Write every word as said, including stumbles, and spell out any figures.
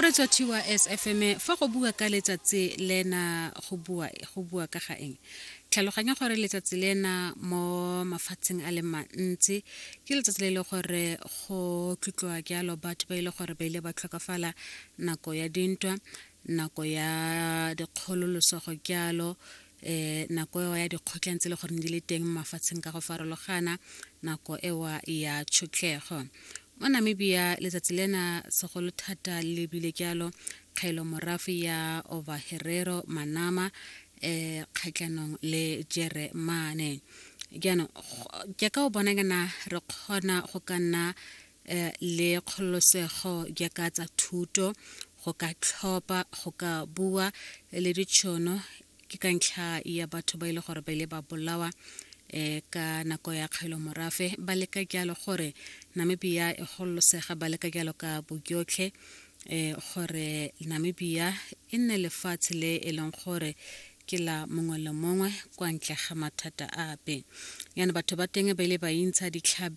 Moretso thiwa S F M fa go bua ka letsatsi lena go bua go bua ka ga eng tlhaloganya gore letsatsi lena mo mafatsheng a le mantsi ke letsatsi le le gore go tlotloa kyalo batho ba ile gore ba ile ba tlhokafala nako ya dintwa nako ya dikgololoso go kyalo eh nako ya dikgotlang tse le gore di le teng mafatsheng ka go farologana nako ewa ya tšhotlego mo Namibia letsatsi lena segolo thata le bile kyalo kgailo morafi ya Ovaherero Manama eh khatlhanong le Jeremane gano ke ka o bona gana re khona go kana le kgolosego ya ka tsa thuto go ka tlhopa go ka bua le ditšhono ke ka ntlha ya batho ba ile gore ba ile ba bolawa eh ka nako ya kgailo morafe ba le ka kyalo gore Namibia e golosega ba le ka kyalo ka bogyotlhe eh gore Namibia e nne lefatshe le e leng gore ke la mongwe le mongwe kwa ntle ga mathata ape yana batho ba teng ba ile ba intsha ditlhabe